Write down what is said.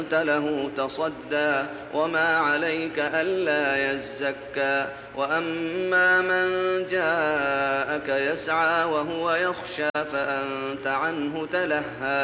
له تصدى وما عليك ألا يزكى وأما من جاءك يسعى وهو يخشى فأنت عنه تلهى